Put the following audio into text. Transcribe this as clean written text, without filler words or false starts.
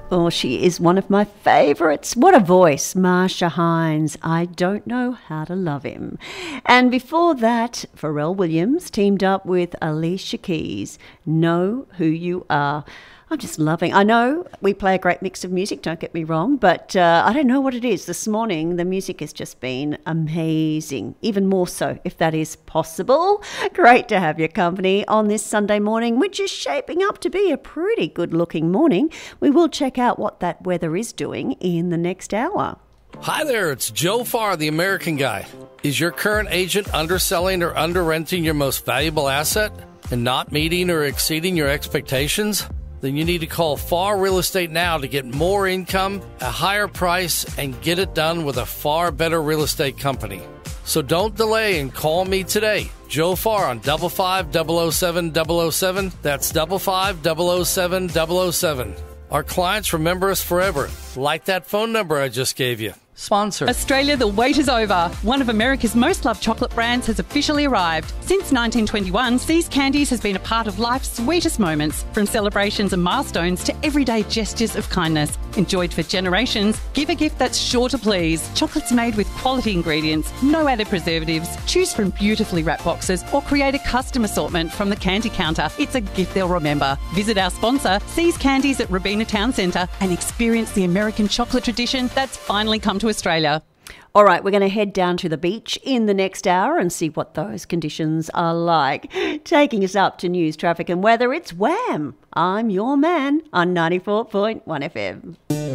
Oh, she is one of my favourites. What a voice, Marsha Hines. I don't know how to love him. And before that, Pharrell Williams teamed up with Alicia Keys. Know Who You Are. I'm just loving. I know we play a great mix of music, don't get me wrong, but I don't know what it is. This morning, the music has just been amazing, even more so if that is possible. Great to have your company on this Sunday morning, which is shaping up to be a pretty good-looking morning. We will check out what that weather is doing in the next hour. Hi there, it's Joe Farr, the American Guy. Is your current agent underselling or under-renting your most valuable asset and not meeting or exceeding your expectations? Then you need to call Farr Real Estate now to get more income, a higher price, and get it done with a far better real estate company. So don't delay and call me today. Joe Farr on 55007-007. That's 55007-007. Our clients remember us forever, like that phone number I just gave you. Sponsor. Australia, the wait is over. One of America's most loved chocolate brands has officially arrived. Since 1921, See's Candies has been a part of life's sweetest moments, from celebrations and milestones to everyday gestures of kindness. Enjoyed for generations, give a gift that's sure to please. Chocolates made with quality ingredients, no added preservatives. Choose from beautifully wrapped boxes or create a custom assortment from the candy counter. It's a gift they'll remember. Visit our sponsor, See's Candies at Robina Town Centre, and experience the American chocolate tradition that's finally come to Australia. All right, we're going to head down to the beach in the next hour and see what those conditions are like. Taking us up to news, traffic and weather, it's Wham! I'm your man on 94.1 FM.